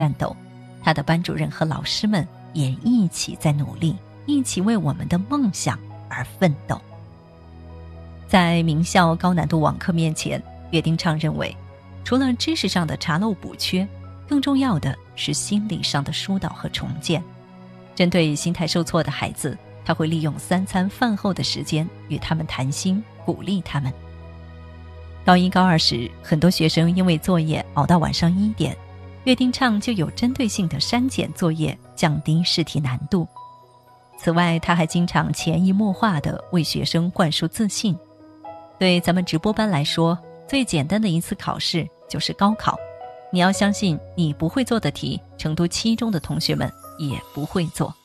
战斗，他的班主任和老师们也一起在努力，一起为我们的梦想而奋斗。在名校高难度网课面前，岳丁畅认为，除了知识上的查漏补缺，更重要的是心理上的疏导和重建。针对心态受挫的孩子，他会利用3餐饭后的时间与他们谈心，鼓励他们。高1高2时，很多学生因为作业熬到晚上1点，岳丁畅就有针对性的删减作业，降低试题难度。此外，他还经常潜移默化地为学生灌输自信。对咱们直播班来说，最简单的一次考试就是高考，你要相信你不会做的题，成都7中的同学们也不会做。